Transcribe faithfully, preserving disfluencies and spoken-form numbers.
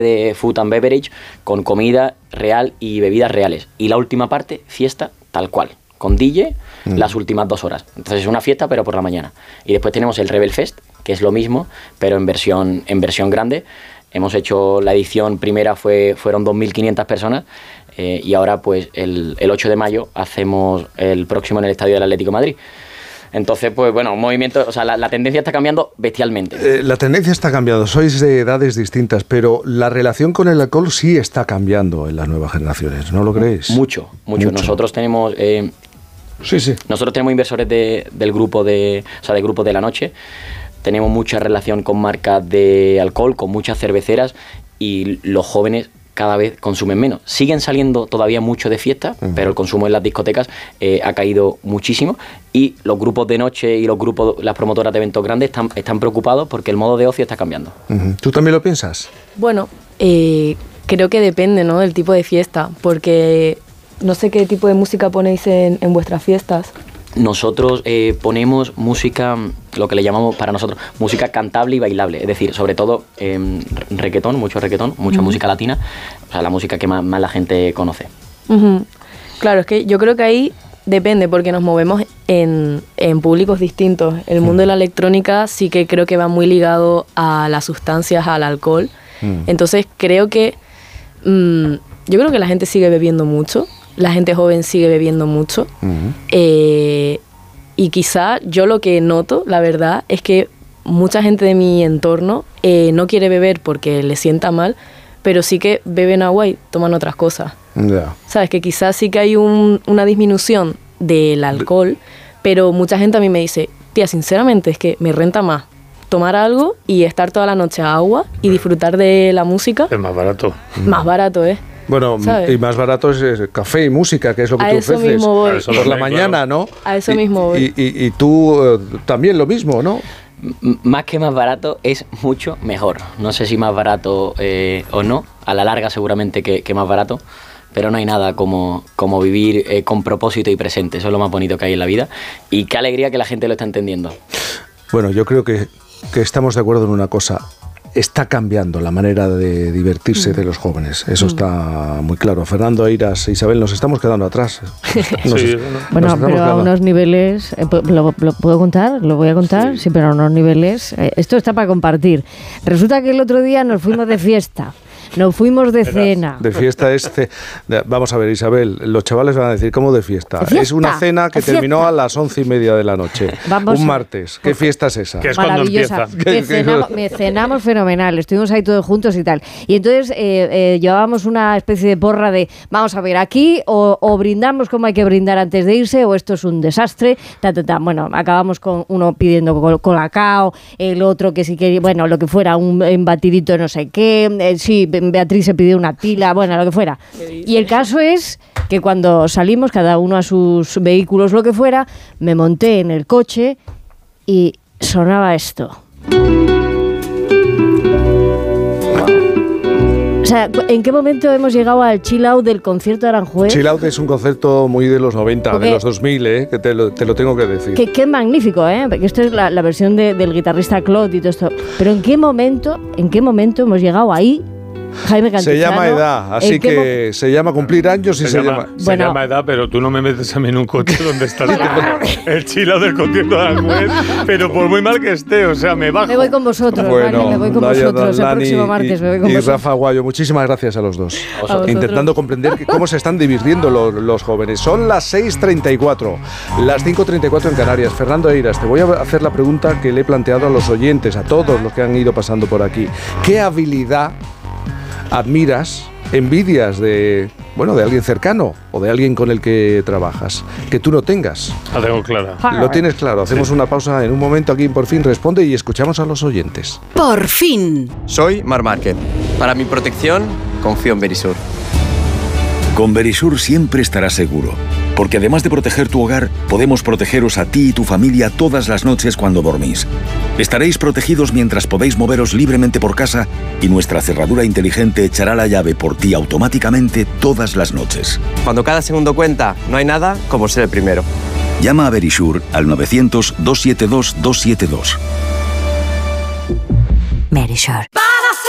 de food and beverage con comida real y bebidas reales. Y la última parte, fiesta tal cual, con D J mm. las últimas dos horas. Entonces es una fiesta pero por la mañana. Y después tenemos el Rebel Fest, que es lo mismo, pero en versión, en versión grande. Hemos hecho la edición primera, fue, fueron dos mil quinientas personas eh, y ahora pues el, el ocho de mayo hacemos el próximo en el Estadio del Atlético de Madrid. Entonces, pues bueno, un movimiento, o sea, la, la tendencia está cambiando bestialmente. Eh, la tendencia está cambiando, sois de edades distintas, pero la relación con el alcohol sí está cambiando en las nuevas generaciones, ¿no lo creéis? Mucho, mucho. mucho. Nosotros tenemos... Eh, sí, sí. Nosotros tenemos inversores de, del grupo de, o sea, del grupo de la noche. Tenemos mucha relación con marcas de alcohol, con muchas cerveceras, y los jóvenes cada vez consumen menos. Siguen saliendo todavía mucho de fiesta, uh-huh. pero el consumo en las discotecas eh, ha caído muchísimo, y los grupos de noche y los grupos, las promotoras de eventos grandes están, están preocupados porque el modo de ocio está cambiando. Uh-huh. ¿Tú también lo piensas? Bueno, eh, creo que depende, ¿no?, del tipo de fiesta, porque no sé qué tipo de música ponéis en, en vuestras fiestas. Nosotros eh, ponemos música, lo que le llamamos para nosotros, música cantable y bailable, es decir, sobre todo eh, reggaetón, mucho reggaetón, mucha uh-huh. música latina, o sea, la música que más, más la gente conoce. Uh-huh. Claro, es que yo creo que ahí depende, porque nos movemos en, en públicos distintos. El uh-huh. mundo de la electrónica sí que creo que va muy ligado a las sustancias, al alcohol, uh-huh. entonces creo que, mmm, yo creo que la gente sigue bebiendo mucho. La gente joven sigue bebiendo mucho. Uh-huh. eh, y quizá yo lo que noto, la verdad, es que mucha gente de mi entorno eh, no quiere beber porque le sienta mal, pero sí que beben agua y toman otras cosas. Yeah. Sabes, que quizás sí que hay un, una disminución del alcohol, pero mucha gente a mí me dice, tía, sinceramente es que me renta más tomar algo y estar toda la noche a agua y disfrutar de la música. Es más barato. Más barato, ¿eh? Bueno, ¿sabes? Y más barato es, es café y música, que es lo que a tú eso ofreces mismo voy. por la claro. mañana, ¿no? A eso y, mismo voy. Y, y, y tú eh, también lo mismo, ¿no? M- más que más barato, es mucho mejor. No sé si más barato eh, o no, a la larga seguramente que, que más barato, pero no hay nada como, como vivir eh, con propósito y presente. Eso es lo más bonito que hay en la vida, y qué alegría que la gente lo está entendiendo. Bueno, yo creo que, que estamos de acuerdo en una cosa. Está cambiando la manera de divertirse mm. de los jóvenes. Eso mm. está muy claro. Fernando, Eiras, Isabel, nos estamos quedando atrás. Nos, sí, bueno, nos pero a unos niveles... Eh, lo, ¿Lo puedo contar? ¿Lo voy a contar? Sí, sí, pero a unos niveles... Eh, esto está para compartir. Resulta que el otro día nos fuimos de fiesta. Nos fuimos de cena. De fiesta es... Ce- Vamos a ver, Isabel, los chavales van a decir, ¿cómo de fiesta? ¿De fiesta? Es una cena que terminó a las once y media de la noche. Vamos un martes. ¿Qué fiesta es esa? Que es cuando empieza. Que cenamos, me cenamos fenomenal. Estuvimos ahí todos juntos y tal. Y entonces eh, eh, llevábamos una especie de porra de, vamos a ver, aquí o, o brindamos como hay que brindar antes de irse, o esto es un desastre. Ta, ta, ta. Bueno, acabamos con uno pidiendo col- colacao, el otro que si quería, bueno, lo que fuera, un, un batidito no sé qué, eh, sí, Beatriz se pidió una pila, bueno, lo que fuera. Y el caso es que cuando salimos, cada uno a sus vehículos, lo que fuera, me monté en el coche y sonaba esto. O sea, ¿en qué momento hemos llegado al chill out del concierto de Aranjuez? Chill out es un concepto muy de los noventa, porque de los dos mil, ¿eh? Que te lo, te lo tengo que decir. Que, que magnífico, ¿eh? Porque esto es la, la versión de, del guitarrista Claude y todo esto. Pero ¿en qué momento, en qué momento hemos llegado ahí? Jaime Cantizano, se llama edad, así que mo- se llama cumplir años y se, se llama, llama... Se bueno, llama edad, pero tú no me metes a mí en un coche donde está el chilao del concierto de Aranjuez, pero por muy mal que esté, o sea, me bajo. Me voy con vosotros, bueno, vale, me voy con Daya, vosotros Dani, el próximo martes, y, me voy con y vosotros. Rafa Aguayo, muchísimas gracias a los dos. A Intentando comprender que cómo se están divirtiendo los, los jóvenes. Son las seis treinta y cuatro, las cinco treinta y cuatro en Canarias. Fernando Eiras, te voy a hacer la pregunta que le he planteado a los oyentes, a todos los que han ido pasando por aquí. ¿Qué habilidad admiras, envidias de, bueno, de alguien cercano o de alguien con el que trabajas, que tú no tengas? La tengo clara. Lo tienes claro. Hacemos sí. una pausa en un momento aquí en Por Fin Responde y escuchamos a los oyentes. Por fin. Soy Mar Márquez. Para mi protección, confío en Verisur. Con Verisur siempre estarás seguro, porque además de proteger tu hogar, podemos protegeros a ti y tu familia todas las noches cuando dormís. Estaréis protegidos mientras podéis moveros libremente por casa y nuestra cerradura inteligente echará la llave por ti automáticamente todas las noches. Cuando cada segundo cuenta, no hay nada como ser el primero. Llama a Verisur al novecientos, doscientos setenta y dos, doscientos setenta y dos. Verisur.